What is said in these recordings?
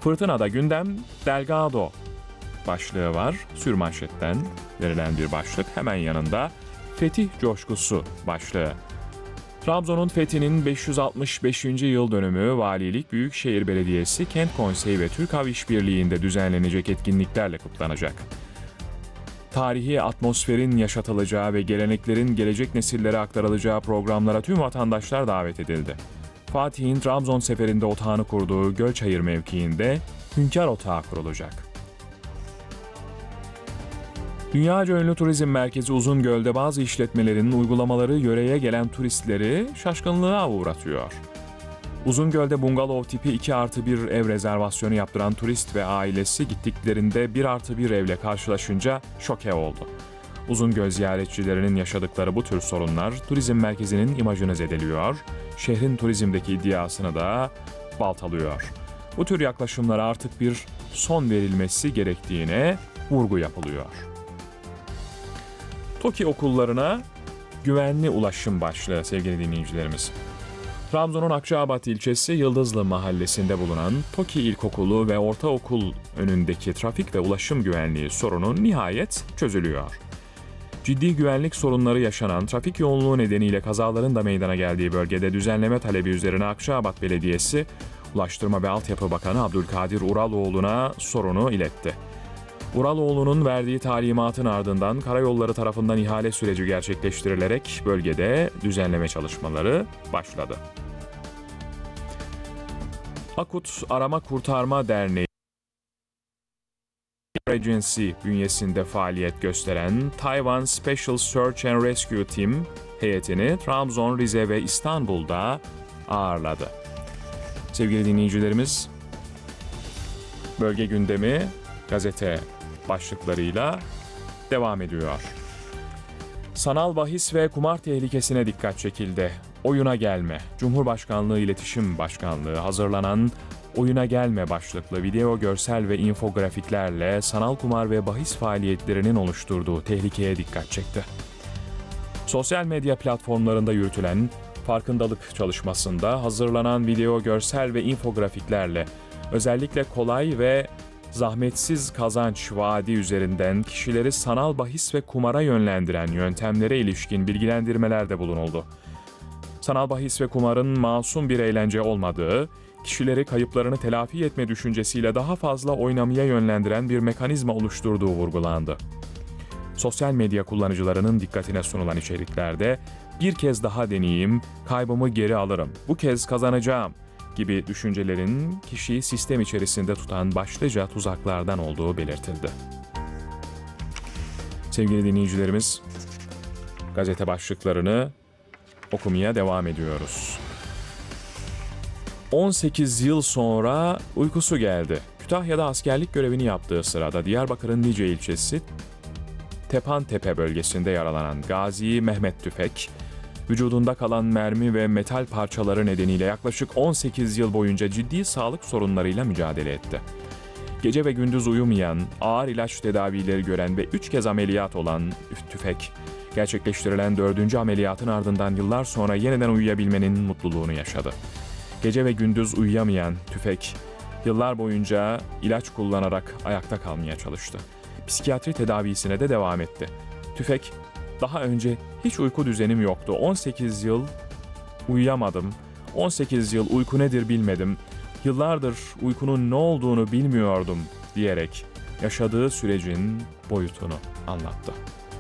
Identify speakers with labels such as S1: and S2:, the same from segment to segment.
S1: Fırtınada gündem Delgado başlığı var. Sürmanşetten verilen bir başlık. Hemen yanında Fetih Coşkusu başlığı. Trabzon'un fethinin 565. yıl dönümü Valilik, Büyükşehir Belediyesi, Kent Konseyi ve Türk Hava İşbirliği'nde düzenlenecek etkinliklerle kutlanacak. Tarihi atmosferin yaşatılacağı ve geleneklerin gelecek nesillere aktarılacağı programlara tüm vatandaşlar davet edildi. Fatih'in Trabzon seferinde otağını kurduğu Gölçayır mevkiinde Hünkâr Otağı kurulacak. Dünyaca ünlü turizm merkezi Uzungöl'de bazı işletmelerin uygulamaları yöreye gelen turistleri şaşkınlığa uğratıyor. Uzungöl'de bungalov tipi 2+1 ev rezervasyonu yaptıran turist ve ailesi gittiklerinde 1+1 evle karşılaşınca şoke oldu. Uzungöl ziyaretçilerinin yaşadıkları bu tür sorunlar turizm merkezinin imajını zedeliyor, şehrin turizmdeki iddiasını da baltalıyor. Bu tür yaklaşımlara artık bir son verilmesi gerektiğine vurgu yapılıyor. TOKİ okullarına güvenli ulaşım başlığı sevgili dinleyicilerimiz. Trabzon'un Akçaabat ilçesi Yıldızlı mahallesinde bulunan TOKİ İlkokulu ve Ortaokul önündeki trafik ve ulaşım güvenliği sorunu nihayet çözülüyor. Ciddi güvenlik sorunları yaşanan trafik yoğunluğu nedeniyle kazaların da meydana geldiği bölgede düzenleme talebi üzerine Akçaabat Belediyesi, Ulaştırma ve Altyapı Bakanı Abdülkadir Uraloğlu'na sorunu iletti. Uraloğlu'nun verdiği talimatın ardından karayolları tarafından ihale süreci gerçekleştirilerek bölgede düzenleme çalışmaları başladı. Akut Arama Kurtarma Derneği Agency bünyesinde faaliyet gösteren Taiwan Special Search and Rescue Team heyetini Trabzon, Rize ve İstanbul'da ağırladı. Sevgili dinleyicilerimiz, bölge gündemi gazete başlıklarıyla devam ediyor. Sanal bahis ve kumar tehlikesine dikkat çekildi. Oyuna gelme. Cumhurbaşkanlığı İletişim Başkanlığı hazırlanan Oyuna Gelme başlıklı video, görsel ve infografiklerle sanal kumar ve bahis faaliyetlerinin oluşturduğu tehlikeye dikkat çekti. Sosyal medya platformlarında yürütülen farkındalık çalışmasında hazırlanan video, görsel ve infografiklerle özellikle kolay ve zahmetsiz kazanç vaadi üzerinden kişileri sanal bahis ve kumara yönlendiren yöntemlere ilişkin bilgilendirmelerde bulunuldu. Sanal bahis ve kumarın masum bir eğlence olmadığı, kişileri kayıplarını telafi etme düşüncesiyle daha fazla oynamaya yönlendiren bir mekanizma oluşturduğu vurgulandı. Sosyal medya kullanıcılarının dikkatine sunulan içeriklerde "bir kez daha deneyeyim, kaybımı geri alırım, bu kez kazanacağım" gibi düşüncelerin kişiyi sistem içerisinde tutan başlıca tuzaklardan olduğu belirtildi. Sevgili dinleyicilerimiz, gazete başlıklarını okumaya devam ediyoruz. 18 yıl sonra uykusu geldi. Kütahya'da askerlik görevini yaptığı sırada Diyarbakır'ın Lice ilçesi Tepantepe bölgesinde yaralanan Gazi Mehmet Tüfek, vücudunda kalan mermi ve metal parçaları nedeniyle yaklaşık 18 yıl boyunca ciddi sağlık sorunlarıyla mücadele etti. Gece ve gündüz uyumayan, ağır ilaç tedavileri gören ve 3 kez ameliyat olan Tüfek, gerçekleştirilen 4. ameliyatın ardından yıllar sonra yeniden uyuyabilmenin mutluluğunu yaşadı. Gece ve gündüz uyuyamayan Tüfek, yıllar boyunca ilaç kullanarak ayakta kalmaya çalıştı. Psikiyatri tedavisine de devam etti. Tüfek, "Daha önce hiç uyku düzenim yoktu. 18 yıl uyuyamadım. 18 yıl uyku nedir bilmedim. Yıllardır uykunun ne olduğunu bilmiyordum" diyerek yaşadığı sürecin boyutunu anlattı.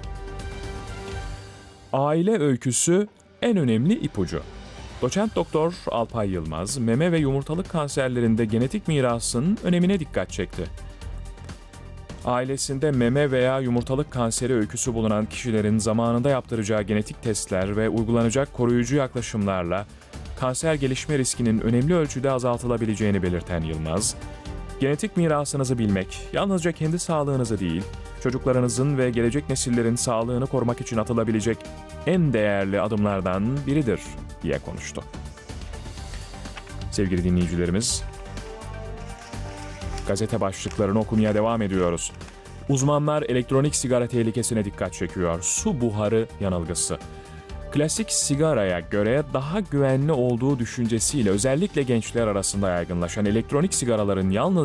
S1: Aile öyküsü en önemli ipucu. Doçent Doktor Alpay Yılmaz, meme ve yumurtalık kanserlerinde genetik mirasın önemine dikkat çekti. Ailesinde meme veya yumurtalık kanseri öyküsü bulunan kişilerin zamanında yaptıracağı genetik testler ve uygulanacak koruyucu yaklaşımlarla kanser gelişme riskinin önemli ölçüde azaltılabileceğini belirten Yılmaz, "Genetik mirasınızı bilmek, yalnızca kendi sağlığınızı değil, çocuklarınızın ve gelecek nesillerin sağlığını korumak için atılabilecek en değerli adımlardan biridir" diye konuştu. Sevgili dinleyicilerimiz, gazete başlıklarını okumaya devam ediyoruz. Uzmanlar elektronik sigara tehlikesine dikkat çekiyor. Su buharı yanılgısı. Klasik sigaraya göre daha güvenli olduğu düşüncesiyle özellikle gençler arasında yaygınlaşan elektronik sigaraların yalnızca